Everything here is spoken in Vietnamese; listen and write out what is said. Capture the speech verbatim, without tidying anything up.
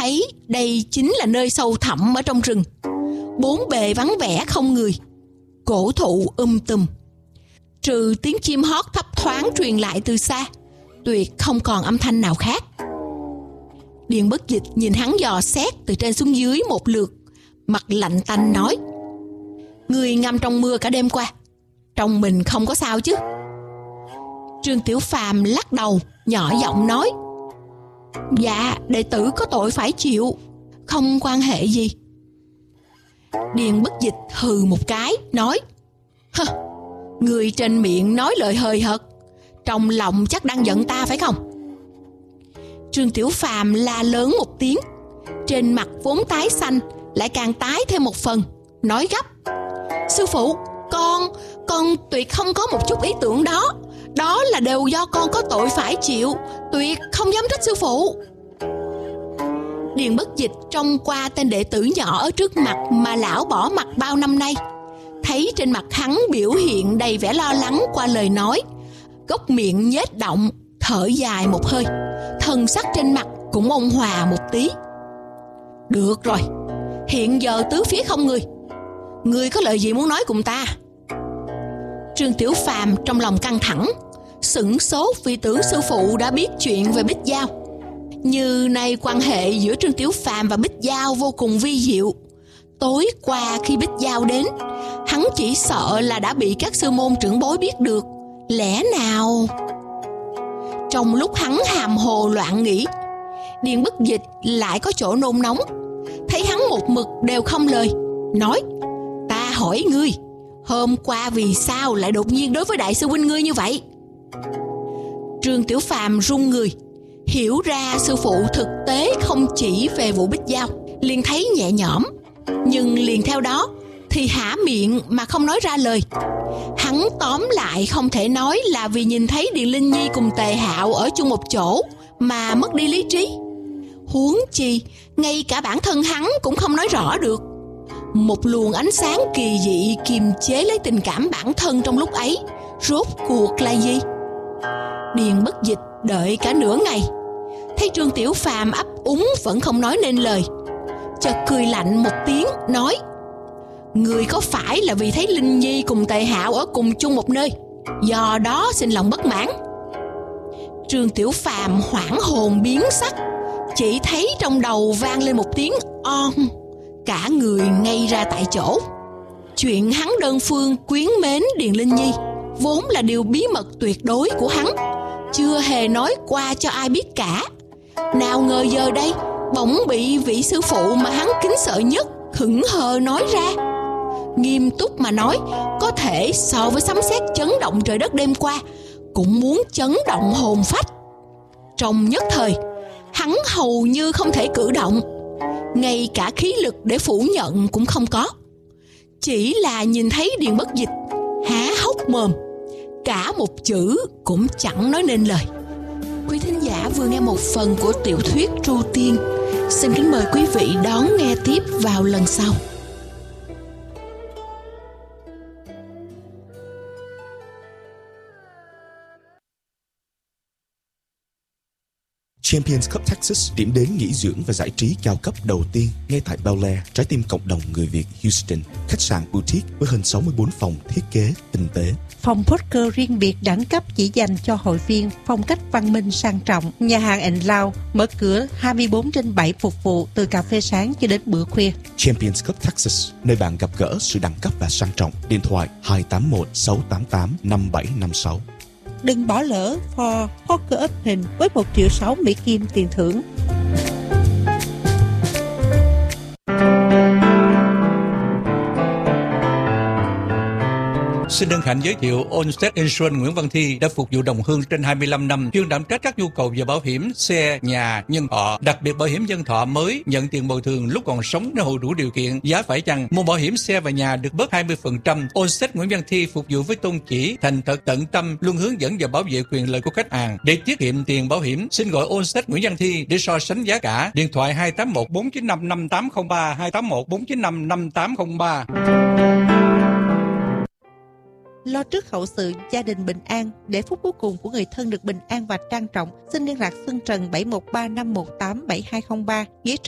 thấy đây chính là nơi sâu thẳm ở trong rừng. Bốn bề vắng vẻ không người, cổ thụ um tùm. Trừ tiếng chim hót thấp thoáng truyền lại từ xa, tuyệt không còn âm thanh nào khác. Điền Bất Dịch nhìn hắn dò xét từ trên xuống dưới một lượt, mặt lạnh tanh nói: "Ngươi ngâm trong mưa cả đêm qua, trong mình không có sao chứ?" Trương Tiểu Phàm lắc đầu, nhỏ giọng nói: "Dạ, đệ tử có tội phải chịu, không quan hệ gì." Điền Bất Dịch hừ một cái, nói: "Hơ, người trên miệng nói lời hời hợt, trong lòng chắc đang giận ta phải không?" Trương Tiểu Phàm la lớn một tiếng, trên mặt vốn tái xanh lại càng tái thêm một phần, nói gấp: "Sư phụ, con, con tuyệt không có một chút ý tưởng đó. Đó là đều do con có tội phải chịu, tuyệt không dám trách sư phụ." Điền Bất Dịch trông qua tên đệ tử nhỏ ở trước mặt mà lão bỏ mặt bao năm nay, thấy trên mặt hắn biểu hiện đầy vẻ lo lắng qua lời nói, góc miệng nhếch động, thở dài một hơi, thần sắc trên mặt cũng ôn hòa một tí. "Được rồi, hiện giờ tứ phía không người, ngươi có lời gì muốn nói cùng ta?" Trương Tiểu Phàm trong lòng căng thẳng, sửng sốt vì tưởng sư phụ đã biết chuyện về Bích Giao. Như nay quan hệ giữa Trương Tiểu Phàm và Bích Giao vô cùng vi diệu. Tối qua khi Bích Giao đến, hắn chỉ sợ là đã bị các sư môn trưởng bối biết được. Lẽ nào... Trong lúc hắn hàm hồ loạn nghĩ, Điền Bất Dịch lại có chỗ nôn nóng. Thấy hắn một mực đều không lời, nói: "Ta hỏi ngươi, hôm qua vì sao lại đột nhiên đối với đại sư huynh ngươi như vậy?" Trương Tiểu Phàm run người, hiểu ra sư phụ thực tế không chỉ về vụ Bích Giao, liền thấy nhẹ nhõm, nhưng liền theo đó thì há miệng mà không nói ra lời. Hắn tóm lại không thể nói là vì nhìn thấy Điền Linh Nhi cùng Tề Hạo ở chung một chỗ mà mất đi lý trí. Huống chi ngay cả bản thân hắn cũng không nói rõ được. Một luồng ánh sáng kỳ dị kiềm chế lấy tình cảm bản thân trong lúc ấy, rốt cuộc là gì? Điền Bất Dịch đợi cả nửa ngày, thấy Trương Tiểu Phàm ấp úng vẫn không nói nên lời, chợt cười lạnh một tiếng, nói: "Người có phải là vì thấy Linh Nhi cùng Tề Hạo ở cùng chung một nơi, do đó sinh lòng bất mãn?" Trương Tiểu Phàm hoảng hồn biến sắc, chỉ thấy trong đầu vang lên một tiếng on, cả người ngây ra tại chỗ. Chuyện hắn đơn phương quyến mến Điền Linh Nhi vốn là điều bí mật tuyệt đối của hắn, chưa hề nói qua cho ai biết cả. Nào ngờ giờ đây bỗng bị vị sư phụ mà hắn kính sợ nhất hững hờ nói ra. Nghiêm túc mà nói, có thể so với sấm sét chấn động trời đất đêm qua, cũng muốn chấn động hồn phách. Trong nhất thời, hắn hầu như không thể cử động, ngay cả khí lực để phủ nhận cũng không có. Chỉ là nhìn thấy Điền Bất Dịch há hốc mồm, cả một chữ cũng chẳng nói nên lời. Quý thính giả vừa nghe một phần của tiểu thuyết Tru Tiên. Xin kính mời quý vị đón nghe tiếp vào lần sau. Champions Cup Texas, điểm đến nghỉ dưỡng và giải trí cao cấp đầu tiên ngay tại Bel Air, trái tim cộng đồng người Việt Houston. Khách sạn boutique với hơn sáu mươi bốn phòng thiết kế tinh tế. Phòng poker riêng biệt đẳng cấp chỉ dành cho hội viên, phong cách văn minh sang trọng. Nhà hàng and Lounge mở cửa hai mươi bốn trên bảy phục vụ từ cà phê sáng cho đến bữa khuya. Champions Cup Texas, nơi bạn gặp gỡ sự đẳng cấp và sang trọng. Điện thoại hai tám một sáu tám tám năm bảy năm sáu. Đừng bỏ lỡ for Poker Open với một triệu sáu Mỹ Kim tiền thưởng. Xin hân hạnh giới thiệu Allstate Insurance Nguyễn Văn Thi đã phục vụ đồng hương trên hai mươi lăm năm, chuyên đảm trách các nhu cầu về bảo hiểm xe, nhà, nhân thọ, đặc biệt bảo hiểm nhân thọ mới nhận tiền bồi thường lúc còn sống nếu hộ đủ điều kiện, giá phải chăng. Mua bảo hiểm xe và nhà được bớt hai mươi phần trăm. Allstate Nguyễn Văn Thi phục vụ với tôn chỉ thành thật tận tâm, luôn hướng dẫn và bảo vệ quyền lợi của khách hàng. Để tiết kiệm tiền bảo hiểm, xin gọi Allstate Nguyễn Văn Thi để so sánh giá cả. Điện thoại hai tám một bốn chín năm năm tám không ba, hai tám một bốn chín năm năm tám không ba. Lo trước hậu sự, gia đình bình an, để phút cuối cùng của người thân được bình an và trang trọng. Xin liên lạc Xuân Trần bảy một ba năm một tám bảy hai không ba, Nghĩa Trang